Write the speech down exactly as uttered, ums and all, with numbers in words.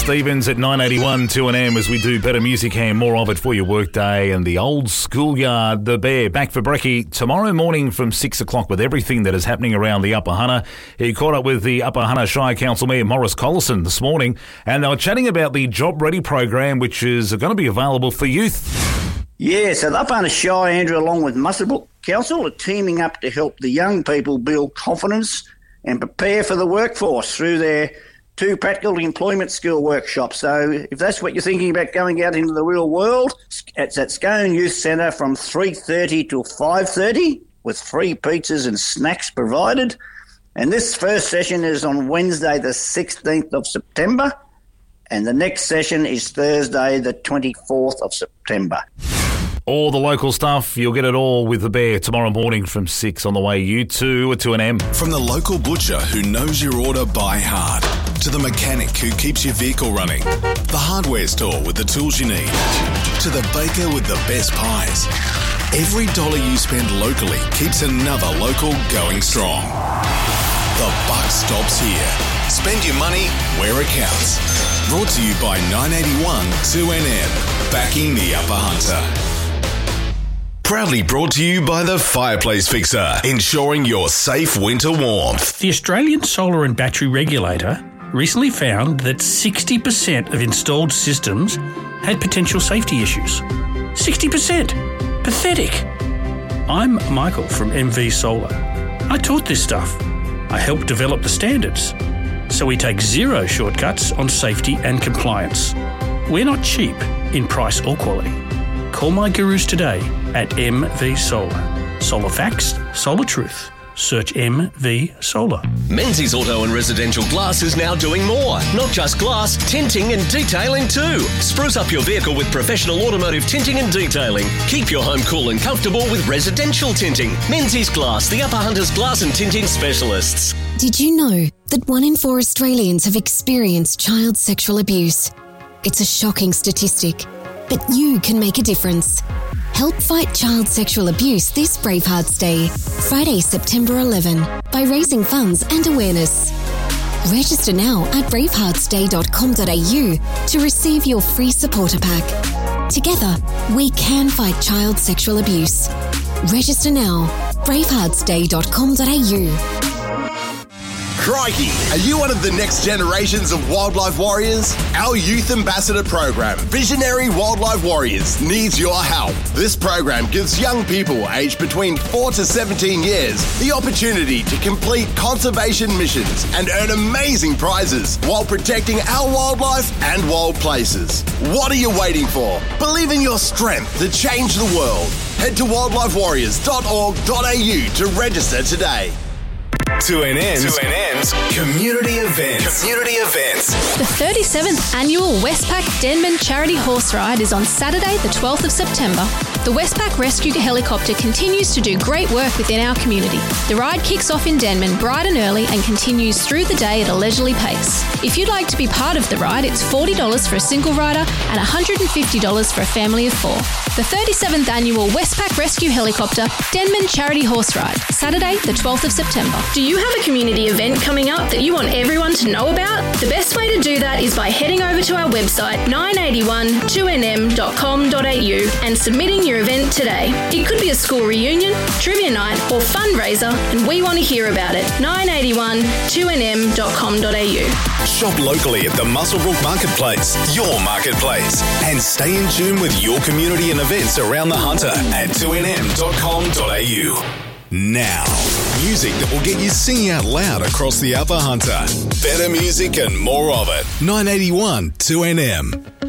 Stevens at nine eighty-one two N M as we do better music and more of it for your workday. And the old schoolyard, the Bear, back for brekkie tomorrow morning from six o'clock with everything that is happening around the Upper Hunter. He caught up with the Upper Hunter Shire Council Mayor Morris Collison this morning, and they were chatting about the Job Ready program, which is going to be available for youth. Yeah, so the Upper Hunter Shire, Andrew, along with Muswellbrook Council, are teaming up to help the young people build confidence and prepare for the workforce through their two practical employment skill workshops. So if that's what you're thinking about going out into the real world, it's at Scone Youth Centre from three thirty till five thirty with free pizzas and snacks provided. And this first session is on Wednesday the sixteenth of September, and the next session is Thursday the twenty-fourth of September. All the local stuff, you'll get it all with the Bear tomorrow morning from six on the way you to two N M. From the local butcher who knows your order by heart, to the mechanic who keeps your vehicle running, the hardware store with the tools you need, to the baker with the best pies. Every dollar you spend locally keeps another local going strong. The buck stops here. Spend your money where it counts. Brought to you by nine eighty-one two N M, backing the Upper Hunter. Proudly brought to you by the Fireplace Fixer, ensuring your safe winter warmth. The Australian Solar and Battery Regulator recently found that sixty percent of installed systems had potential safety issues. sixty percent! Pathetic! I'm Michael from M V Solar. I taught this stuff. I helped develop the standards. So we take zero shortcuts on safety and compliance. We're not cheap in price or quality. Call my gurus today at M V Solar. Solar facts, solar truth. Search M V Solar. Menzies Auto and Residential Glass is now doing more. Not just glass, tinting and detailing too. Spruce up your vehicle with professional automotive tinting and detailing. Keep your home cool and comfortable with residential tinting. Menzies Glass, the Upper Hunters glass and tinting specialists. Did you know that one in four Australians have experienced child sexual abuse? It's a shocking statistic, but you can make a difference. Help fight child sexual abuse this Bravehearts Day, Friday, September eleventh, by raising funds and awareness. Register now at bravehearts day dot com dot a u to receive your free supporter pack. Together, we can fight child sexual abuse. Register now, bravehearts day dot com dot a u. Crikey! Are you one of the next generations of wildlife warriors? Our Youth Ambassador program, Visionary Wildlife Warriors, needs your help. This program gives young people aged between four to seventeen years the opportunity to complete conservation missions and earn amazing prizes while protecting our wildlife and wild places. What are you waiting for? Believe in your strength to change the world. Head to wildlife warriors dot org dot a u to register today. two N N's, two N N's community events. Community events. The thirty-seventh annual Westpac Denman Charity Horse Ride is on Saturday, the twelfth of September. The Westpac Rescue Helicopter continues to do great work within our community. The ride kicks off in Denman bright and early and continues through the day at a leisurely pace. If you'd like to be part of the ride, it's forty dollars for a single rider and one hundred fifty dollars for a family of four. The thirty-seventh annual Westpac Rescue Helicopter Denman Charity Horse Ride, Saturday, the twelfth of September. Do you have a community event coming up that you want everyone to know about? The best way to do that is by heading over to our website nine eighty-one two N M dot com dot a u and submitting your event today. It could be a school reunion, trivia night or fundraiser, and we want to hear about it. nine eighty-one two N M dot com dot a u. Shop locally at the Muswellbrook Marketplace, your marketplace, and stay in tune with your community and events around the Hunter at two N M dot com dot a u. Now, music that will get you singing out loud across the Upper Hunter. Better music and more of it. nine eighty-one two N M.